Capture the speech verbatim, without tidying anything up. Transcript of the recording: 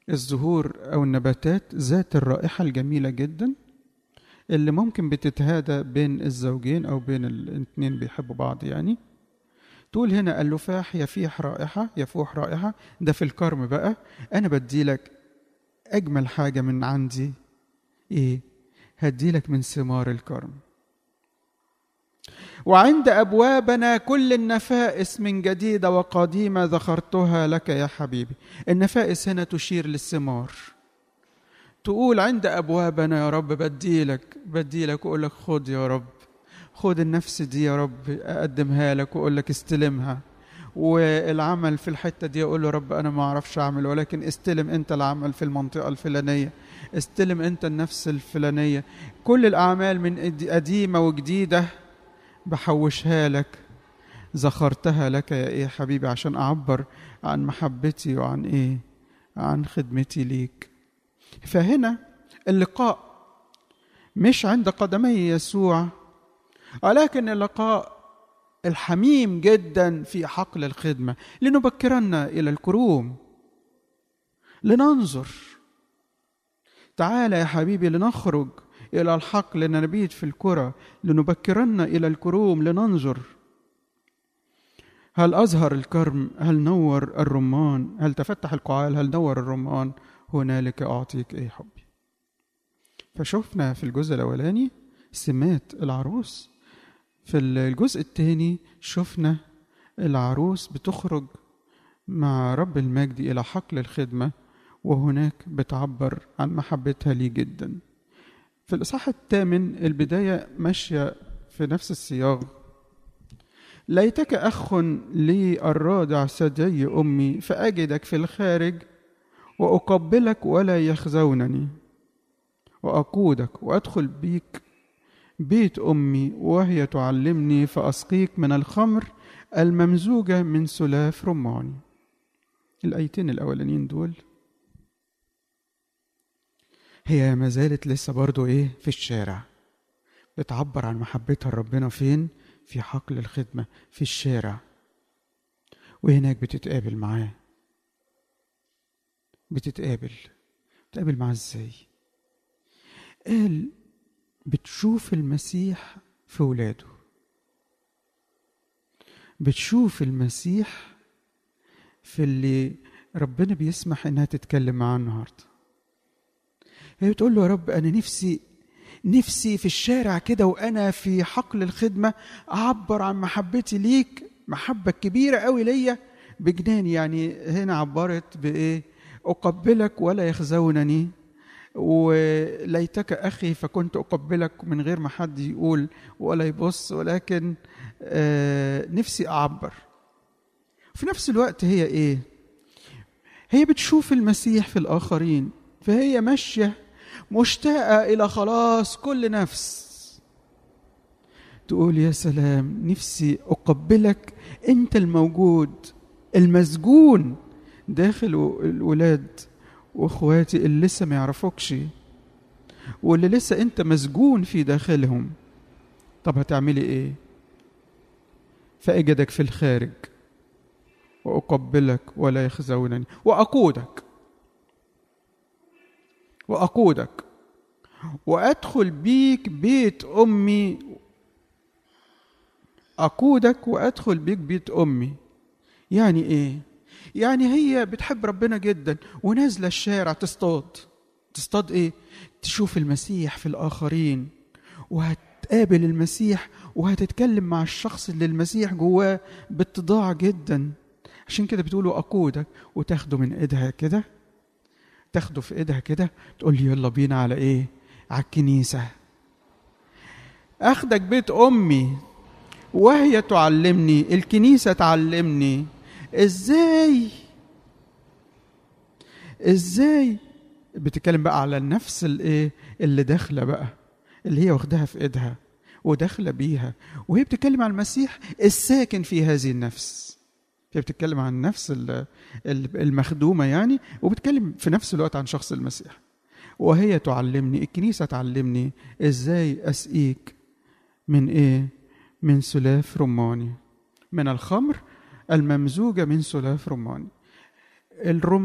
الزهور أو النباتات ذات الرائحة الجميلة جدا اللي ممكن بتتهادى بين الزوجين أو بين الاثنين بيحبوا بعض. يعني تقول هنا اللفاح يفيح رائحة يفوح رائحة. ده في الكرم بقى. أنا بديلك أجمل حاجة من عندي. إيه؟ هديلك من ثمار الكرم. وعند أبوابنا كل النفائس من جديدة وقديمة ذخرتها لك يا حبيبي. النفائس هنا تشير للثمار. تقول عند أبوابنا يا رب بديلك بديلك وأقول لك خد يا رب، خد النفس دي يا رب أقدمها لك وأقول لك استلمها. والعمل في الحتة دي أقول له رب أنا ما أعرفش أعمل، ولكن استلم أنت العمل في المنطقة الفلانية، استلم أنت النفس الفلانية. كل الأعمال من قديمة وجديدة بحوشها لك، ذخرتها لك يا إيه حبيبي عشان أعبر عن محبتي وعن إيه، عن خدمتي ليك. فهنا اللقاء مش عند قدمي يسوع، ولكن اللقاء الحميم جدا في حقل الخدمة لنبكرنا إلى الكروم لننظر. تعال يا حبيبي لنخرج إلى الحقل لنبيت في الكرة، لنبكرنا إلى الكروم لننظر. هل أزهر الكرم؟ هل نور الرمان؟ هل تفتح القعال؟ هل نور الرمان؟ هنالك أعطيك إيه حبي. فشوفنا في الجزء الأولاني سمات العروس، في الجزء الثاني شفنا العروس بتخرج مع رب المجد إلى حقل الخدمة، وهناك بتعبر عن محبتها ليه جدا. في الإصحاح الثامن البداية ماشية في نفس السياق. ليتك أخ لي الرادع ثدي أمي، فأجدك في الخارج وأقبلك ولا يخزونني، وأقودك وأدخل بيك بيت أمي وهي تعلمني، فأسقيك من الخمر الممزوجة من سلاف رمان. الآيتين الأولانيين دول هي ما زالت لسه برضو إيه في الشارع، بتعبر عن محبتها لربنا. فين؟ في حقل الخدمة في الشارع، وهناك بتتقابل معاه. بتتقابل بتتقابل معاه ازاي؟ قال بتشوف المسيح في ولاده، بتشوف المسيح في اللي ربنا بيسمح انها تتكلم معاه النهارده. هي بتقول له يا رب انا نفسي نفسي في الشارع كده وانا في حقل الخدمه اعبر عن محبتي ليك، محبه كبيره قوي ليا بجنان. يعني هنا عبرت بايه؟ اقبلك ولا يخزونني، وليتك أخي فكنت أقبلك من غير ما حد يقول ولا يبص، ولكن آه نفسي أعبر. في نفس الوقت هي إيه؟ هي بتشوف المسيح في الآخرين، فهي ماشية مشتاقة إلى خلاص كل نفس. تقول يا سلام نفسي أقبلك أنت الموجود المسجون داخل الولاد واخواتي اللي لسه ما يعرفوكش واللي لسه انت مسجون في داخلهم. طب هتعملي ايه؟ فاجدك في الخارج واقبلك ولا يخزونني واقودك واقودك وادخل بيك بيت امي. اقودك وادخل بيك بيت امي يعني ايه؟ يعني هي بتحب ربنا جدا ونازله الشارع تصطاد. تصطاد ايه؟ تشوف المسيح في الاخرين، وهتقابل المسيح وهتتكلم مع الشخص اللي المسيح جواه باتضاع جدا. عشان كده بتقولوا اقودك، وتاخده من ايدها كده، تاخده في ايدها كده تقول لي يلا بينا على ايه؟ على الكنيسه. اخدك بيت امي وهي تعلمني، الكنيسه تعلمني. ازاي ازاي بتتكلم بقى على النفس الايه اللي داخله بقى، اللي هي واخدها في ايدها وداخله بيها، وهي بتتكلم عن المسيح الساكن في هذه النفس. هي بتتكلم عن النفس المخدومه يعني، وبتتكلم في نفس الوقت عن شخص المسيح. وهي تعلمني، الكنيسه تعلمني ازاي اسقيك من ايه؟ من سلاف رماني، من الخمر الممزوجة من سلاف رماني. الرم